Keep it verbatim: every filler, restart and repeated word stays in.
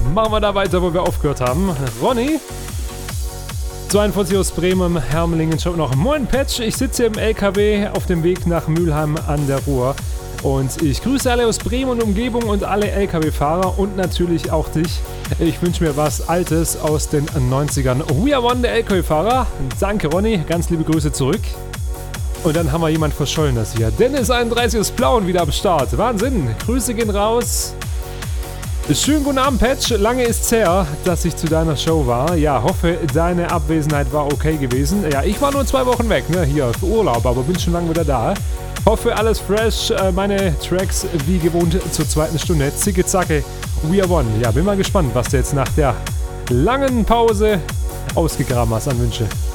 machen wir da weiter, wo wir aufgehört haben. Ronny, zweiundvierzig aus Bremen, Hermelingen, schaut noch. Moin Patch, ich sitze im L K W auf dem Weg nach Mülheim an der Ruhr. Und ich grüße alle aus Bremen und Umgebung und alle L K W-Fahrer und natürlich auch dich. Ich wünsche mir was Altes aus den neunzigern. We are one, der L K W-Fahrer. Danke Ronny, ganz liebe Grüße zurück. Und dann haben wir jemand Verschollenes hier. Dennis einunddreißig aus Blauen wieder am Start. Wahnsinn, Grüße gehen raus. Schönen guten Abend, Patch. Lange ist's her, dass ich zu deiner Show war. Ja, hoffe, deine Abwesenheit war okay gewesen. Ja, ich war nur zwei Wochen weg, ne, hier für Urlaub, aber bin schon lange wieder da. Hoffe, alles fresh. Meine Tracks wie gewohnt zur zweiten Stunde. Zicke zacke, we are one. Ja, bin mal gespannt, was du jetzt nach der langen Pause ausgegraben hast an Wünsche.